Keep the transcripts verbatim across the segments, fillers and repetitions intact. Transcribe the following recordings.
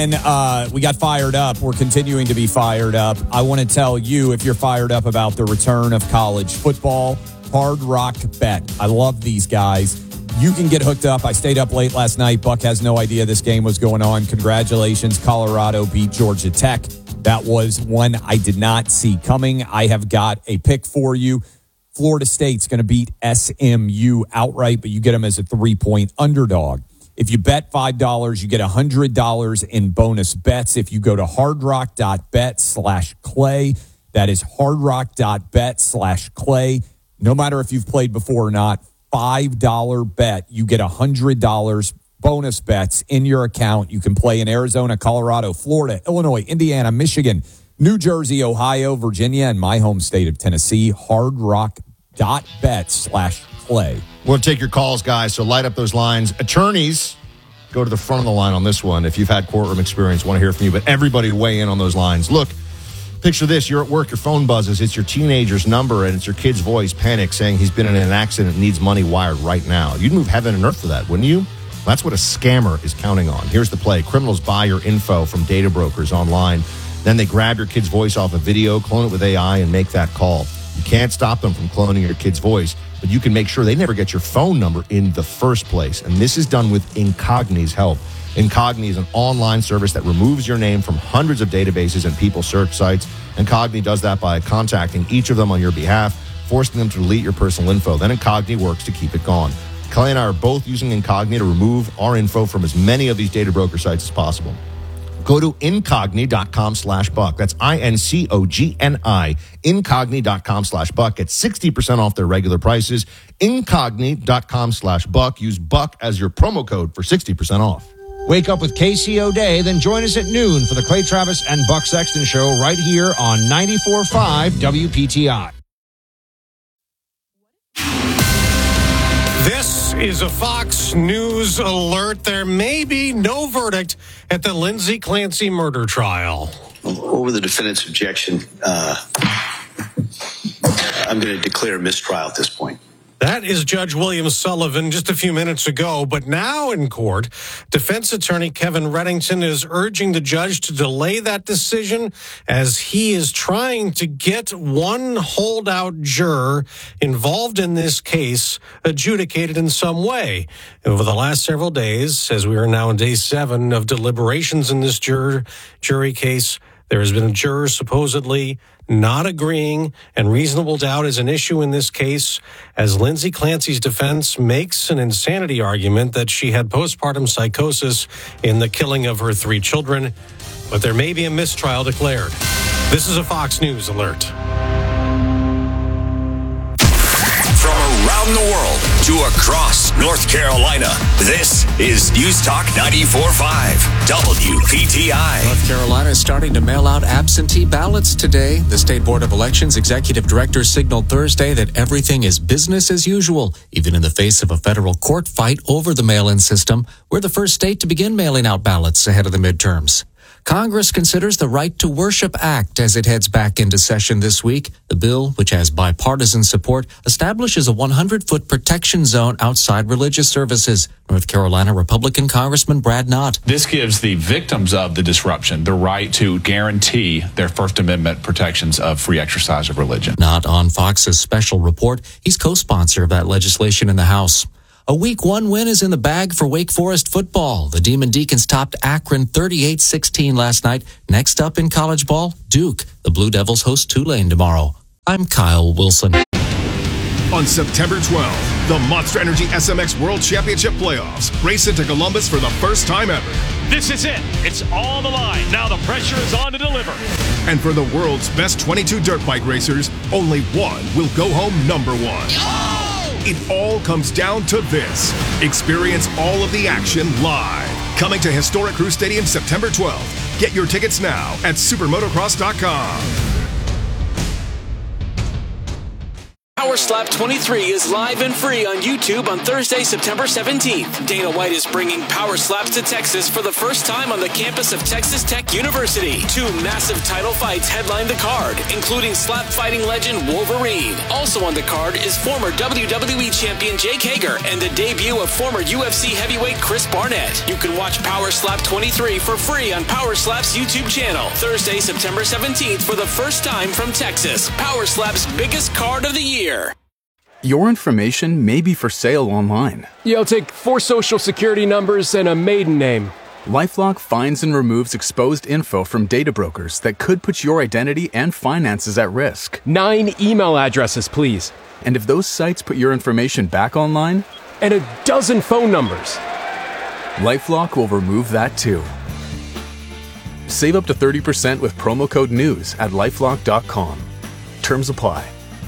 And uh, we got fired up. We're continuing to be fired up. I want to tell you, if you're fired up about the return of college football, Hard Rock Bet. I love these guys. You can get hooked up. I stayed up late last night. Buck has no idea this game was going on. Congratulations. Colorado beat Georgia Tech. That was one I did not see coming. I have got a pick for you. Florida State's going to beat S M U outright, but you get them as a three-point underdog. If you bet five dollars, you get one hundred dollars in bonus bets. If you go to hardrock.bet slash clay, that is hardrock.bet slash clay. No matter if you've played before or not, five dollars bet, you get one hundred dollars bonus bets in your account. You can play in Arizona, Colorado, Florida, Illinois, Indiana, Michigan, New Jersey, Ohio, Virginia, and my home state of Tennessee. hardrock.bet slash clay. We'll take your calls, guys, so light up those lines. Attorneys, go to the front of the line on this one. If you've had courtroom experience, want to hear from you, but everybody weigh in on those lines. Look, picture this. You're at work, your phone buzzes. It's your teenager's number, and it's your kid's voice, panic, saying he's been in an accident and needs money wired right now. You'd move heaven and earth for that, wouldn't you? That's what a scammer is counting on. Here's the play. Criminals buy your info from data brokers online. Then they grab your kid's voice off a video, clone it with A I, and make that call. You can't stop them from cloning your kid's voice, but you can make sure they never get your phone number in the first place. And this is done with Incogni's help. Incogni is an online service that removes your name from hundreds of databases and people search sites. Incogni does that by contacting each of them on your behalf, forcing them to delete your personal info. Then Incogni works to keep it gone. Kelly and I are both using Incogni to remove our info from as many of these data broker sites as possible. Go to incogni.com slash buck. That's I N C O G N I. Incogni.com slash buck. Get sixty percent off their regular prices. Incogni.com slash buck. Use buck as your promo code for sixty percent off. Wake up with Casey O'Day, then join us at noon for the Clay Travis and Buck Sexton Show right here on ninety-four point five W P T I. This is a Fox News alert. There may be no verdict at the Lindsay Clancy murder trial. Over the defendant's objection, uh, I'm going to declare a mistrial at this point. That is Judge William Sullivan just a few minutes ago. But now in court, defense attorney Kevin Reddington is urging the judge to delay that decision as he is trying to get one holdout juror involved in this case adjudicated in some way. Over the last several days, as we are now in day seven of deliberations in this juror, jury case, there has been a juror supposedly not agreeing, and reasonable doubt is an issue in this case as Lindsay Clancy's defense makes an insanity argument that she had postpartum psychosis in the killing of her three children, but there may be a mistrial declared. This is a Fox News alert. From around the world to across North Carolina, this is News Talk ninety-four point five W P T I. North Carolina is starting to mail out absentee ballots today. The State Board of Elections executive director signaled Thursday that everything is business as usual, even in the face of a federal court fight over the mail-in system. We're the first state to begin mailing out ballots ahead of the midterms. Congress considers the Right to Worship Act as it heads back into session this week. The bill, which has bipartisan support, establishes a one hundred foot protection zone outside religious services. North Carolina Republican Congressman Brad Knott. This gives the victims of the disruption the right to guarantee their First Amendment protections of free exercise of religion. Knott on Fox's special report. He's co-sponsor of that legislation in the House. A week one win is in the bag for Wake Forest football. The Demon Deacons topped Akron thirty-eight sixteen last night. Next up in college ball, Duke. The Blue Devils host Tulane tomorrow. I'm Kyle Wilson. On September twelfth, the Monster Energy S M X World Championship Playoffs race into Columbus for the first time ever. This is it. It's on the line. Now the pressure is on to deliver. And for the world's best twenty-two dirt bike racers, only one will go home number one. Oh! It all comes down to this. Experience all of the action live. Coming to Historic Crew Stadium September twelfth. Get your tickets now at supermotocross dot com. Power Slap twenty-three is live and free on YouTube on Thursday, September seventeenth. Dana White is bringing Power Slaps to Texas for the first time on the campus of Texas Tech University. Two massive title fights headline the card, including slap fighting legend Wolverine. Also on the card is former W W E champion Jake Hager and the debut of former U F C heavyweight Chris Barnett. You can watch Power Slap twenty-three for free on Power Slap's YouTube channel Thursday, September seventeenth for the first time from Texas. Power Slap's biggest card of the year. Your information may be for sale online. Yeah, I'll take four social security numbers and a maiden name. LifeLock finds and removes exposed info from data brokers that could put your identity and finances at risk. Nine email addresses, please. And if those sites put your information back online? And a dozen phone numbers. LifeLock will remove that too. Save up to thirty percent with promo code NEWS at lifelock dot com. Terms apply.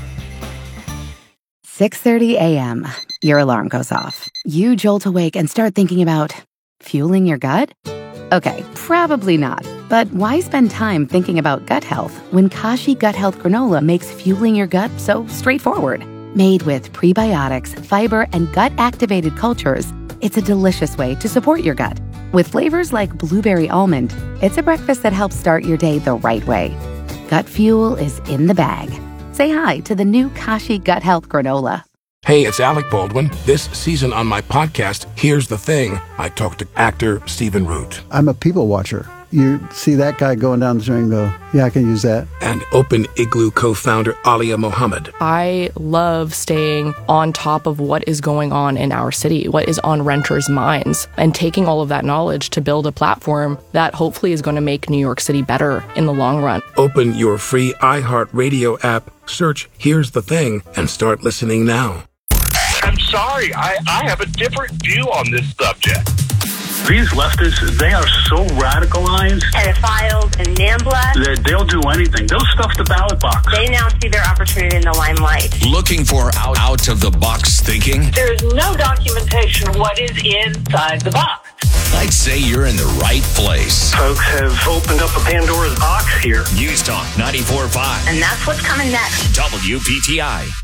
six thirty a.m. Your alarm goes off. You jolt awake and start thinking about fueling your gut? Okay, probably not. But why spend time thinking about gut health when Kashi Gut Health Granola makes fueling your gut so straightforward? Made with prebiotics, fiber, and gut-activated cultures, it's a delicious way to support your gut. With flavors like blueberry almond, it's a breakfast that helps start your day the right way. Gut fuel is in the bag. Say hi to the new Kashi Gut Health Granola. Hey, it's Alec Baldwin. This season on my podcast, Here's the Thing, I talked to actor Stephen Root. I'm a people watcher. You see that guy going down the street and go, yeah, I can use that. And Open Igloo co-founder Alia Mohammed. I love staying on top of what is going on in our city, what is on renters' minds, and taking all of that knowledge to build a platform that hopefully is going to make New York City better in the long run. Open your free iHeartRadio app, search Here's the Thing, and start listening now. I'm sorry, I, I have a different view on this subject. These leftists, they are so radicalized. Pedophiles and NAMBLA. That they'll do anything. They'll stuff the ballot box. They now see their opportunity in the limelight. Looking for out, out of the box thinking? There is no documentation of what is inside the box. I'd say you're in the right place. Folks have opened up a Pandora's box here. News Talk ninety-four point five. And that's what's coming next. W P T I.